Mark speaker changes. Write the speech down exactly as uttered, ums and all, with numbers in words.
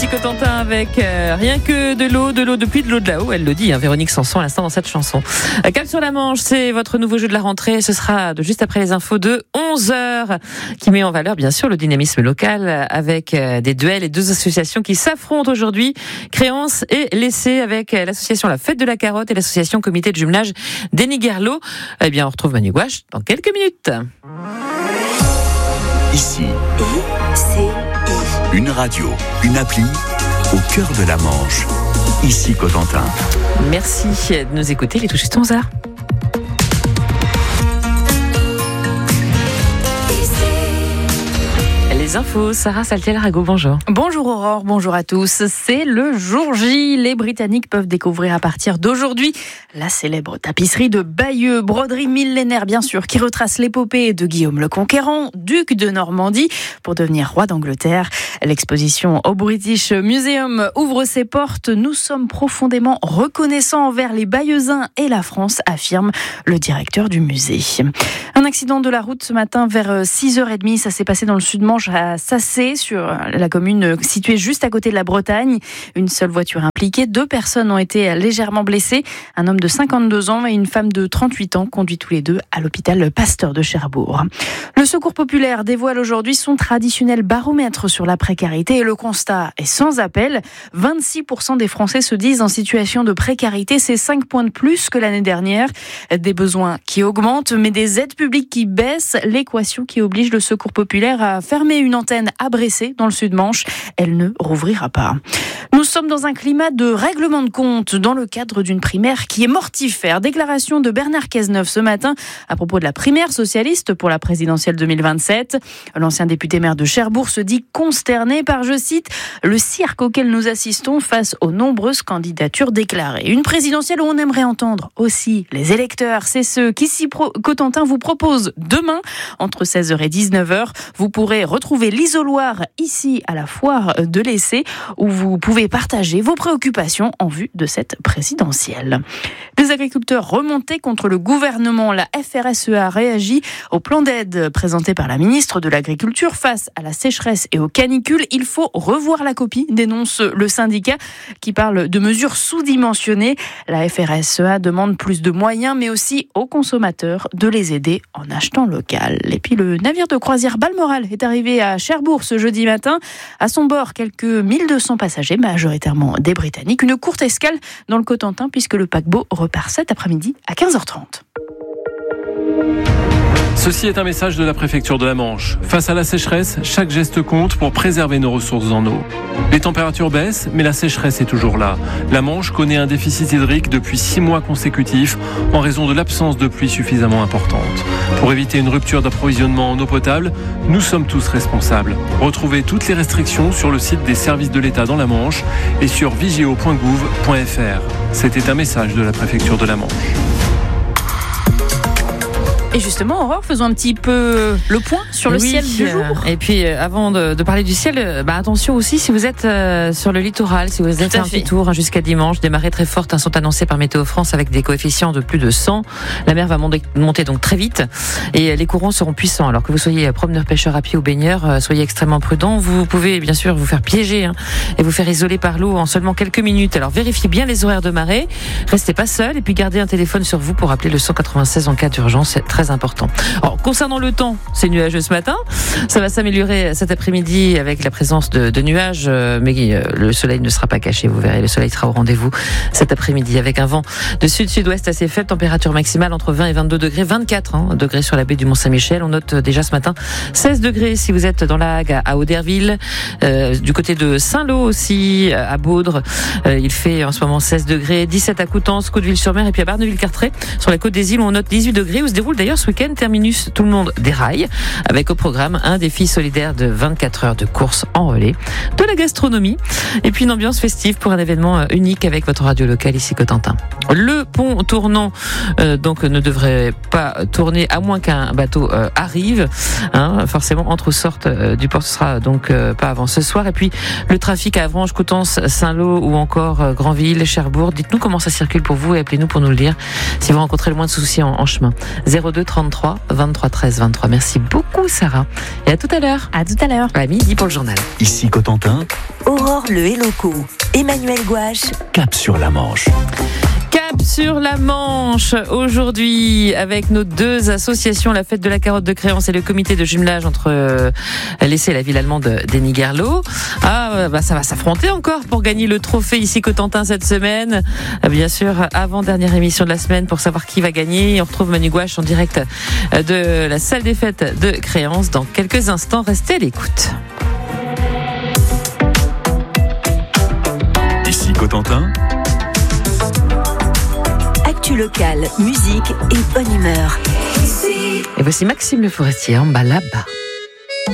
Speaker 1: Ici Cotentin avec euh, rien que de l'eau, de l'eau depuis de l'eau de là-haut, elle le dit, hein, Véronique Sanson à l'instant dans cette chanson. Euh, Cap sur la Manche, c'est votre nouveau jeu de la rentrée, ce sera de juste après les infos de onze heures, qui met en valeur bien sûr le dynamisme local avec euh, des duels et deux associations qui s'affrontent aujourd'hui, Créance et L'Essai, avec euh, l'association La Fête de la Carotte et l'association Comité de Jumelage d'Enigerlo. Eh bien on retrouve Manu Gouache dans quelques minutes.
Speaker 2: Ici,
Speaker 3: I C I.
Speaker 2: une radio, une appli au cœur de la Manche. Ici Cotentin.
Speaker 1: Merci de nous écouter, il est tout juste onze heures. Les infos, Sarah Saltiel-Rago, bonjour.
Speaker 4: Bonjour Aurore, bonjour à tous. C'est le jour J. Les Britanniques peuvent découvrir à partir d'aujourd'hui la célèbre tapisserie de Bayeux, broderie millénaire bien sûr, qui retrace l'épopée de Guillaume le Conquérant, duc de Normandie, pour devenir roi d'Angleterre. L'exposition au British Museum ouvre ses portes. Nous sommes profondément reconnaissants envers les Bayeuxins et la France, affirme le directeur du musée. Un accident de la route ce matin vers six heures trente, ça s'est passé dans le Sud-Manche à Sassé, sur la commune située juste à côté de la Bretagne. Une seule voiture impliquée, deux personnes ont été légèrement blessées. Un homme de cinquante-deux ans et une femme de trente-huit ans, conduits tous les deux à l'hôpital Pasteur de Cherbourg. Le Secours populaire dévoile aujourd'hui son traditionnel baromètre sur la précarité et le constat est sans appel. vingt-six pour cent des Français se disent en situation de précarité, c'est cinq points de plus que l'année dernière. Des besoins qui augmentent, mais des aides publiques qui baissent, l'équation qui oblige le Secours populaire à fermer une antenne à Bressé dans le Sud-Manche. Elle ne rouvrira pas. Nous sommes dans un climat de règlement de compte dans le cadre d'une primaire qui est mortifère. Déclaration de Bernard Cazeneuve ce matin à propos de la primaire socialiste pour la présidentielle deux mille vingt-sept. L'ancien député maire de Cherbourg se dit consterné par, je cite, le cirque auquel nous assistons face aux nombreuses candidatures déclarées. Une présidentielle où on aimerait entendre aussi les électeurs. C'est ce qu'ici Pro- Cotentin vous propose demain entre seize heures et dix-neuf heures. Vous pourrez retrouver l'isoloir ici à la foire de l'Essai où vous pouvez partager vos préoccupations en vue de cette présidentielle. Les agriculteurs remontés contre le gouvernement. La F R S E A réagit au plan d'aide présenté par la ministre de l'Agriculture face à la sécheresse et aux canicules. Il faut revoir la copie, dénonce le syndicat qui parle de mesures sous-dimensionnées. La F R S E A demande plus de moyens, mais aussi aux consommateurs de les aider en achetant local. Et puis le navire de croisière Balmoral est arrivé à Cherbourg ce jeudi matin. À son bord, quelques mille deux cents passagers, majoritairement des Britanniques. Une courte escale dans le Cotentin puisque le paquebot repart cet après-midi à quinze heures trente.
Speaker 5: Ceci est un message de la préfecture de la Manche. Face à la sécheresse, chaque geste compte pour préserver nos ressources en eau. Les températures baissent, mais la sécheresse est toujours là. La Manche connaît un déficit hydrique depuis six mois consécutifs en raison de l'absence de pluie suffisamment importante. Pour éviter une rupture d'approvisionnement en eau potable, nous sommes tous responsables. Retrouvez toutes les restrictions sur le site des services de l'État dans la Manche et sur vigeo point gouv point f r. C'était un message de la préfecture de la Manche.
Speaker 4: Et justement, Aurore, faisons un petit peu le point sur le
Speaker 1: oui,
Speaker 4: ciel du jour.
Speaker 1: Et puis, euh, avant de, de parler du ciel, bah, attention aussi si vous êtes euh, sur le littoral, si vous êtes un petit tour hein, jusqu'à dimanche, des marées très fortes hein, sont annoncées par Météo France avec des coefficients de plus de cent. La mer va monter, monter donc très vite et les courants seront puissants. Alors que vous soyez promeneur, pêcheur à pied ou baigneur, euh, soyez extrêmement prudents. Vous pouvez bien sûr vous faire piéger hein, et vous faire isoler par l'eau en seulement quelques minutes. Alors vérifiez bien les horaires de marée, restez pas seul et puis gardez un téléphone sur vous pour appeler le cent quatre-vingt-seize en cas d'urgence, c'est très important. Alors, concernant le temps, c'est nuageux ce matin. Ça va s'améliorer cet après-midi avec la présence de, de nuages, mais euh, le soleil ne sera pas caché. Vous verrez, le soleil sera au rendez-vous cet après-midi avec un vent de sud-sud-ouest assez faible, température maximale entre vingt et vingt-deux degrés, vingt-quatre hein, degrés sur la baie du Mont-Saint-Michel. On note déjà ce matin seize degrés si vous êtes dans la Hague à Auderville, euh, du côté de Saint-Lô aussi, à Baudre. Euh, il fait en ce moment seize degrés, dix-sept à Coutances, Côteville-sur-Mer et puis à Barneville-Carteret sur la côte des îles où on note dix-huit degrés où se déroule d'ailleurs ce week-end terminus Tout le monde déraille avec au programme un défi solidaire de vingt-quatre heures de course en relais, de la gastronomie et puis une ambiance festive pour un événement unique avec votre radio locale ici Cotentin. Le pont tournant euh, donc ne devrait pas tourner à moins qu'un bateau euh, arrive hein, forcément entre aux sortes euh, du port, ce sera donc euh, pas avant ce soir et puis le trafic à Avranches, Coutances, Saint-Lô ou encore euh, Granville, Cherbourg, dites-nous comment ça circule pour vous et appelez-nous pour nous le dire si vous rencontrez le moins de soucis en, en chemin. zéro deux deux trente-trois vingt-trois treize vingt-trois. Merci beaucoup Sarah. Et à tout à l'heure.
Speaker 4: À tout à l'heure.
Speaker 1: À midi pour le journal.
Speaker 2: Ici Cotentin,
Speaker 3: Aurore Le Héloco, Emmanuel Gouache.
Speaker 2: cap sur la Manche.
Speaker 1: Cap sur la Manche aujourd'hui avec nos deux associations, la Fête de la Carotte de Créance et le comité de jumelage entre euh, l'Essai et la ville allemande d'Enigerloh. Ah, bah ça va s'affronter encore pour gagner le trophée ici Cotentin cette semaine. Bien sûr, avant-dernière émission de la semaine pour savoir qui va gagner. On retrouve Manu Gouache en direct de la salle des fêtes de Créance dans quelques instants. Restez à l'écoute.
Speaker 2: Ici Cotentin,
Speaker 3: Actu locale, musique et bonne humeur.
Speaker 1: Et voici Maxime Le Forestier en bas là-bas.